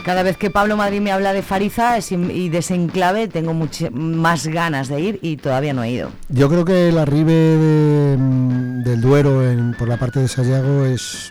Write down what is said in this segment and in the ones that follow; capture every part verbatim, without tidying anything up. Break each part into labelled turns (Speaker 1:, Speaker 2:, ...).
Speaker 1: Cada vez que Pablo Madrid me habla de Fariza y de ese enclave, tengo much- más ganas de ir y todavía no he ido.
Speaker 2: Yo creo que el arribe de, del Duero en, por la parte de Sayago es,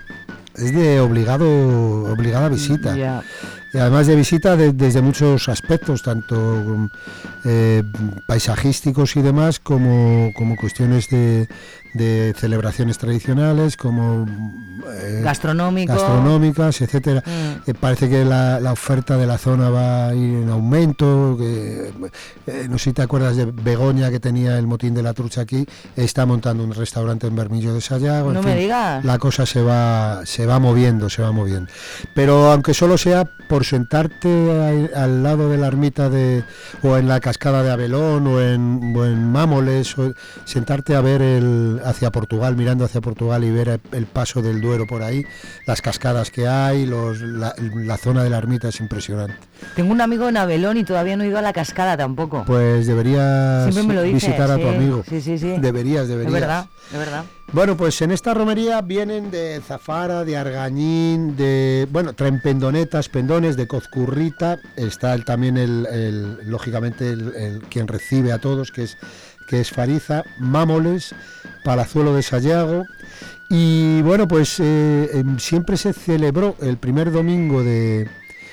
Speaker 2: es de obligado, obligada visita.
Speaker 1: Yeah.
Speaker 2: Y además de visita de, desde muchos aspectos, tanto eh, paisajísticos y demás, como, como cuestiones de, de celebraciones tradicionales, como
Speaker 1: eh, Gastronómico.
Speaker 2: gastronómicas, etcétera. Mm. Eh, parece que la, la oferta de la zona va a ir en aumento. Que, eh, no sé si te acuerdas de Begoña, que tenía el motín de la trucha aquí, está montando un restaurante en Bermillo de Sayago.
Speaker 1: No
Speaker 2: en
Speaker 1: me
Speaker 2: fin,
Speaker 1: digas.
Speaker 2: La cosa se va, se va moviendo, se va moviendo. Pero aunque solo sea por sentarte a, al lado de la ermita de, o en la cascada de Abelón o en, o en Mámoles, o sentarte a ver el, hacia Portugal, mirando hacia Portugal y ver el, el paso del Duero por ahí, las cascadas que hay, los, la, la zona de la ermita es impresionante.
Speaker 1: Tengo un amigo en Abelón y todavía no he ido a la cascada tampoco.
Speaker 2: Pues deberías dice, visitar a
Speaker 1: sí,
Speaker 2: tu amigo.
Speaker 1: Sí, sí, sí.
Speaker 2: Deberías, deberías.
Speaker 1: Es verdad, es verdad.
Speaker 2: Bueno, pues en esta romería vienen de Zafara, de Argañín, de, bueno, traen pendonetas, pendones, de Cozcurrita, está el, también el, el lógicamente, el, el quien recibe a todos, que es, que es Fariza, Mámoles, Palazuelo de Sayago, y bueno, pues eh, eh, siempre se celebró el primer domingo de,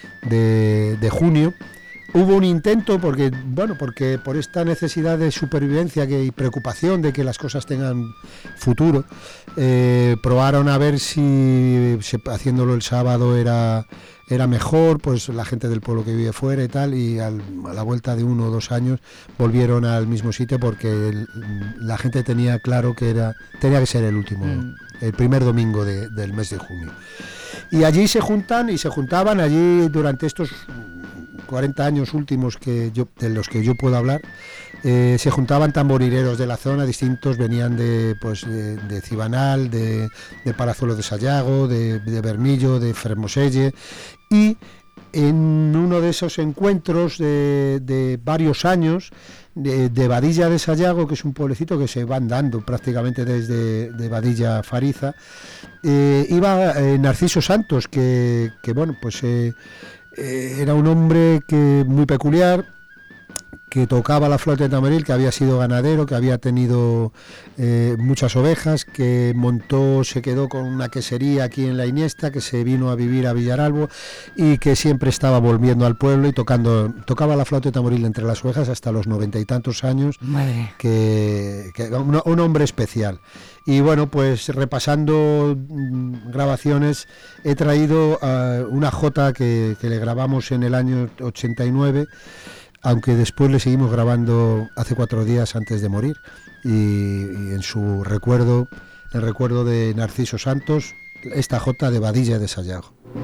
Speaker 2: de, de junio. Hubo un intento porque, bueno, porque por esta necesidad de supervivencia que, y preocupación de que las cosas tengan futuro, eh, probaron a ver si se, haciéndolo el sábado era, era mejor, pues la gente del pueblo que vive fuera y tal, y al, a la vuelta de uno o dos años volvieron al mismo sitio porque el, la gente tenía claro que era tenía que ser el último, mm. el primer domingo de, del mes de junio. Y allí se juntan y se juntaban allí durante estos cuarenta años últimos que yo, de los que yo puedo hablar, eh, se juntaban tamborileros de la zona, distintos, venían de, pues, de, de Cibanal, de, de Palazuelo de Sayago, de, de Bermillo, de Fermoselle, y en uno de esos encuentros de, de varios años, de, de Badilla de Sayago, que es un pueblecito que se van dando prácticamente desde de Badilla a Fariza, eh, iba eh, Narciso Santos, que, que bueno, pues eh, eh, era un hombre que muy peculiar, que tocaba la flauta de tamboril, que había sido ganadero, que había tenido eh, muchas ovejas, que montó, se quedó con una quesería aquí en La Iniesta, que se vino a vivir a Villaralbo y que siempre estaba volviendo al pueblo y tocando, tocaba la flauta de tamboril entre las ovejas hasta los noventa y tantos años.
Speaker 1: Madre.
Speaker 2: Que, que un, un hombre especial. Y bueno, pues repasando mmm, grabaciones, he traído uh, una jota que, que le grabamos en el año ochenta y nueve, aunque después le seguimos grabando hace cuatro días antes de morir, y, y en su recuerdo, el recuerdo de Narciso Santos, esta jota de Badilla de Sayago.